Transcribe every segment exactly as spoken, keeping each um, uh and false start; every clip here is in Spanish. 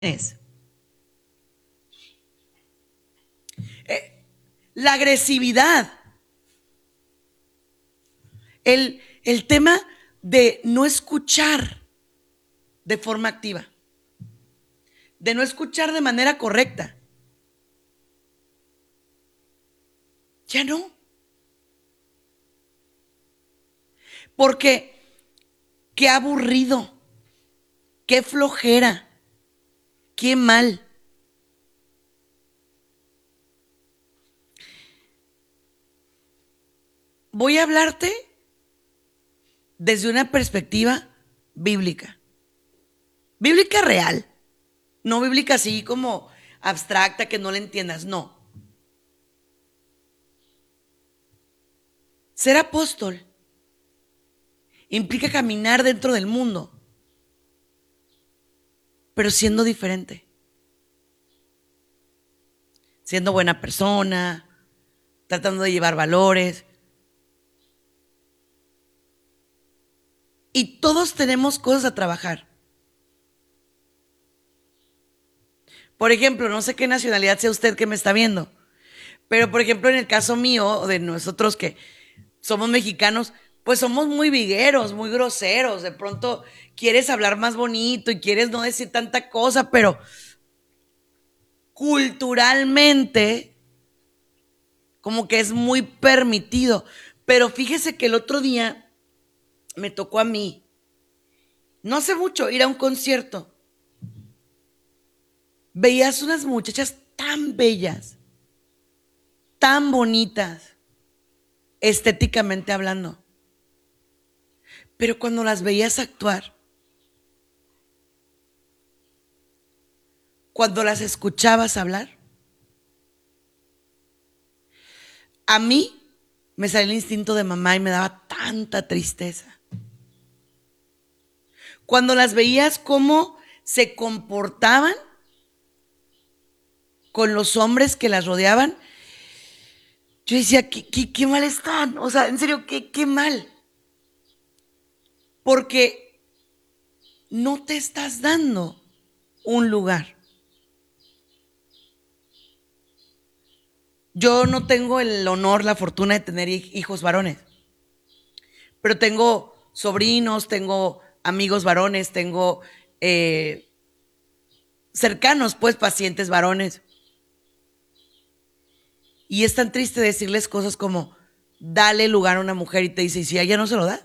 es eh, la agresividad, el, el tema de no escuchar de forma activa, de no escuchar de manera correcta. Ya no. Porque qué aburrido, qué flojera, qué mal. Voy a hablarte desde una perspectiva bíblica. Bíblica real. No bíblica así como abstracta que no la entiendas, no. Ser apóstol implica caminar dentro del mundo, pero siendo diferente. Siendo buena persona, tratando de llevar valores. Y todos tenemos cosas a trabajar. Por ejemplo, no sé qué nacionalidad sea usted que me está viendo, pero por ejemplo en el caso mío, de nosotros que somos mexicanos, pues somos muy vigueros, muy groseros. De pronto quieres hablar más bonito y quieres no decir tanta cosa, pero culturalmente como que es muy permitido. Pero fíjese que el otro día me tocó a mí, no hace mucho, ir a un concierto. Veías unas muchachas tan bellas, tan bonitas, estéticamente hablando. Pero cuando las veías actuar, cuando las escuchabas hablar, a mí me salió el instinto de mamá y me daba tanta tristeza. Cuando las veías cómo se comportaban con los hombres que las rodeaban, yo decía, qué, qué, qué mal están. O sea, en serio, qué, qué mal. Porque no te estás dando un lugar. Yo no tengo el honor, la fortuna de tener hijos varones, pero tengo sobrinos, tengo amigos varones, tengo eh, cercanos, pues, pacientes varones. Y es tan triste decirles cosas como, dale lugar a una mujer, y te dice, ¿y si a ella no se lo da?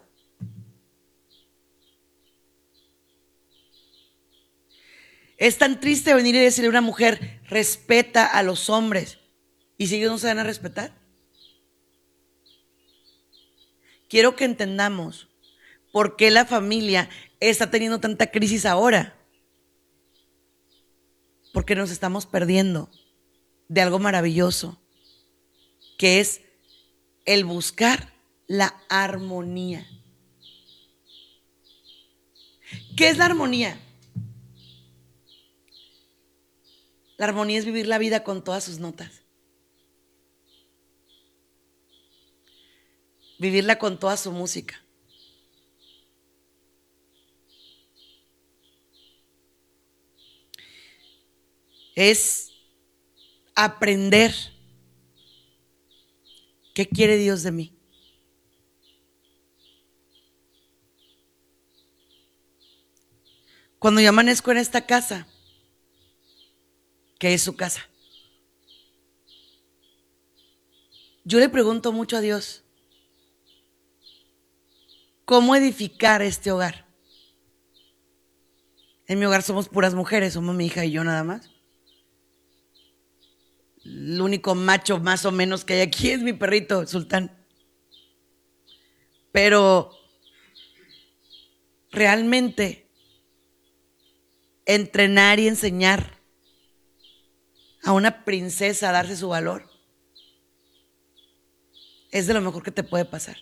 Es tan triste venir y decirle a una mujer, respeta a los hombres, y si ellos no se van a respetar. Quiero que entendamos por qué la familia está teniendo tanta crisis ahora. Porque nos estamos perdiendo de algo maravilloso, que es el buscar la armonía. ¿Qué es la armonía? La armonía es vivir la vida con todas sus notas. Vivirla con toda su música. Es aprender qué quiere Dios de mí. Cuando yo amanezco en esta casa, que es su casa, yo le pregunto mucho a Dios, ¿cómo edificar este hogar? En mi hogar somos puras mujeres, somos mi hija y yo nada más. El único macho más o menos que hay aquí es mi perrito, Sultán. Pero realmente entrenar y enseñar a una princesa a darse su valor es de lo mejor que te puede pasar.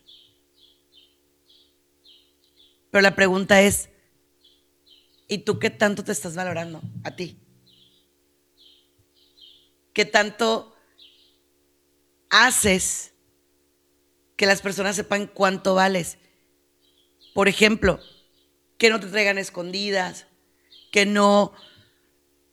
Pero la pregunta es, ¿y tú qué tanto te estás valorando a ti? ¿Qué tanto haces que las personas sepan cuánto vales? Por ejemplo, que no te traigan escondidas, que no